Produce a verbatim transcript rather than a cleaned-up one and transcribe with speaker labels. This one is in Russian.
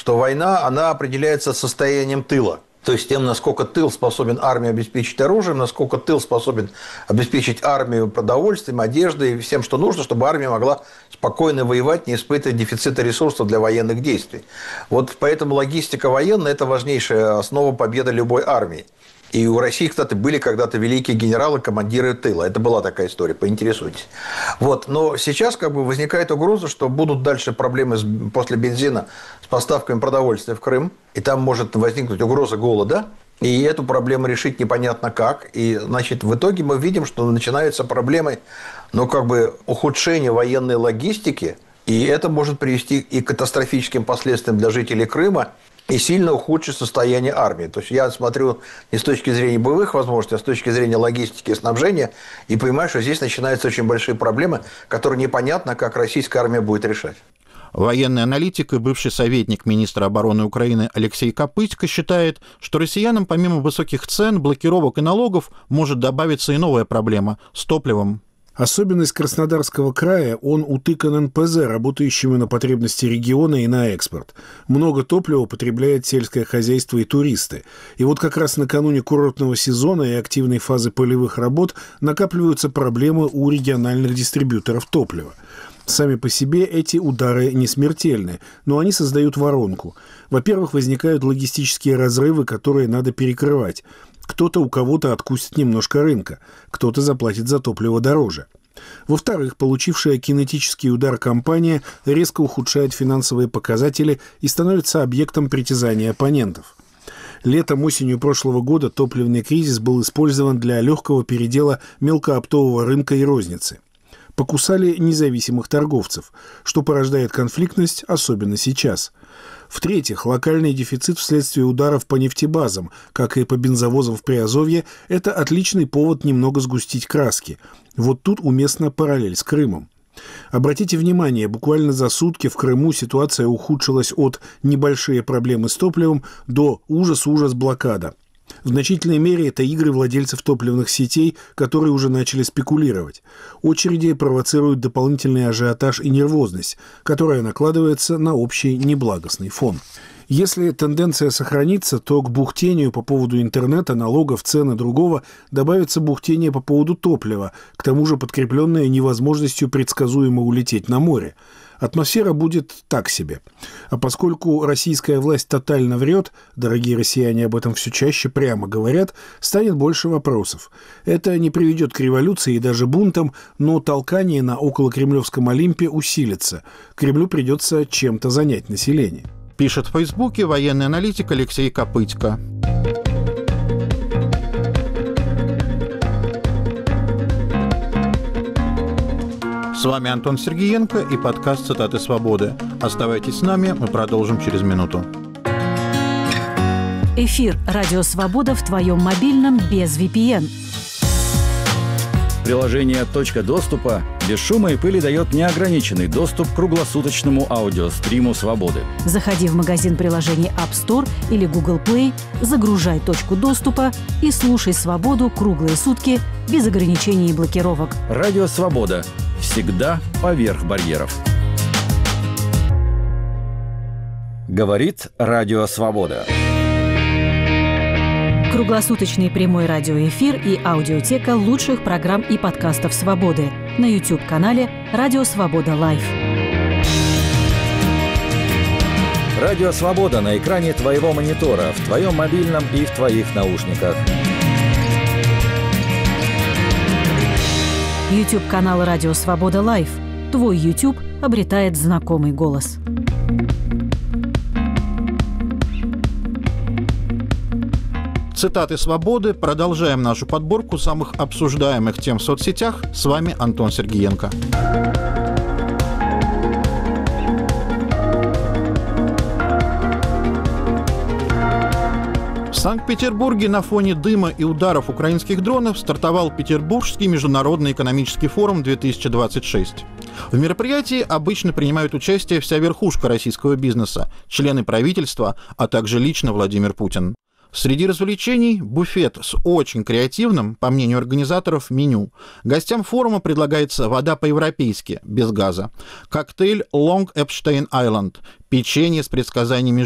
Speaker 1: что война, она определяется состоянием тыла. То есть тем, насколько тыл способен армию обеспечить оружием, насколько тыл способен обеспечить армию продовольствием, одеждой и всем, что нужно, чтобы армия могла спокойно воевать, не испытывая дефицита ресурсов для военных действий. Вот поэтому логистика военная – это важнейшая основа победы любой армии. И у России, кстати, были когда-то великие генералы, командиры тыла. Это была такая история, поинтересуйтесь. Вот. Но сейчас как бы возникает угроза, что будут дальше проблемы с, после бензина с поставками продовольствия в Крым. И там может возникнуть угроза голода. И эту проблему решить непонятно как. И, значит, в итоге мы видим, что начинаются проблемы, ну, как бы ухудшения военной логистики. И это может привести и к катастрофическим последствиям для жителей Крыма, и сильно ухудшит состояние армии. То есть я смотрю не с точки зрения боевых возможностей, а с точки зрения логистики и снабжения, и понимаю, что здесь начинаются очень большие проблемы, которые непонятно, как российская армия будет решать.
Speaker 2: Военный аналитик и бывший советник министра обороны Украины Алексей Копытько считает, что россиянам помимо высоких цен, блокировок и налогов может добавиться и новая проблема – с топливом.
Speaker 3: Особенность Краснодарского края – он утыкан эн пэ зэ, работающими на потребности региона и на экспорт. Много топлива потребляет сельское хозяйство и туристы. И вот как раз накануне курортного сезона и активной фазы полевых работ накапливаются проблемы у региональных дистрибьюторов топлива. Сами по себе эти удары не смертельны, но они создают воронку. Во-первых, возникают логистические разрывы, которые надо перекрывать. Кто-то у кого-то откусит немножко рынка, кто-то заплатит за топливо дороже. Во-вторых, получившая кинетический удар компания резко ухудшает финансовые показатели и становится объектом притязания оппонентов. Летом-осенью прошлого года топливный кризис был использован для легкого передела мелкооптового рынка и розницы. Покусали независимых торговцев, что порождает конфликтность, особенно сейчас. В-третьих, локальный дефицит вследствие ударов по нефтебазам, как и по бензовозам в Приазовье, это отличный повод немного сгустить краски. Вот тут уместна параллель с Крымом. Обратите внимание, буквально за сутки в Крыму ситуация ухудшилась от «небольшие проблемы с топливом» до «ужас-ужас блокада». В значительной мере это игры владельцев топливных сетей, которые уже начали спекулировать. Очереди провоцируют дополнительный ажиотаж и нервозность, которая накладывается на общий неблагостный фон. Если тенденция сохранится, то к бухтению по поводу интернета, налогов, цен и другого добавится бухтение по поводу топлива, к тому же подкрепленное невозможностью предсказуемо улететь на море. Атмосфера будет так себе. А поскольку российская власть тотально врет, дорогие россияне об этом все чаще прямо говорят, станет больше вопросов. Это не приведет к революции и даже бунтам, но толкание на околокремлевском Олимпе усилится. Кремлю придется чем-то занять население.
Speaker 2: Пишет в Фейсбуке военный аналитик Алексей Копытько. С вами Антон Сергеенко и подкаст «Цитаты свободы». Оставайтесь с нами, мы продолжим через минуту.
Speaker 4: Эфир «Радио Свобода» в твоем мобильном без ви пи эн.
Speaker 5: Приложение «Точка доступа» без шума и пыли дает неограниченный доступ к круглосуточному аудиостриму «Свободы».
Speaker 4: Заходи в магазин приложений App Store или Google Play, загружай «Точку доступа» и слушай «Свободу» круглые сутки без ограничений и блокировок.
Speaker 5: Радио «Свобода». Всегда поверх барьеров. Говорит Радио Свобода.
Speaker 4: Круглосуточный прямой радиоэфир и аудиотека лучших программ и подкастов «Свободы» на YouTube-канале «Радио Свобода Лайв».
Speaker 5: Радио Свобода на экране твоего монитора, в твоем мобильном и в твоих наушниках.
Speaker 4: YouTube-канал «Радио Свобода Лайв». Твой YouTube обретает знакомый голос.
Speaker 2: Цитаты свободы. Продолжаем нашу подборку самых обсуждаемых тем в соцсетях. С вами Антон Сергеенко. В Санкт-Петербурге на фоне дыма и ударов украинских дронов стартовал Петербургский международный экономический форум две тысячи двадцать шесть. В мероприятии обычно принимают участие вся верхушка российского бизнеса, члены правительства, а также лично Владимир Путин. Среди развлечений – буфет с очень креативным, по мнению организаторов, меню. Гостям форума предлагается вода по-европейски, без газа, коктейль Long Epstein Island, печенье с предсказаниями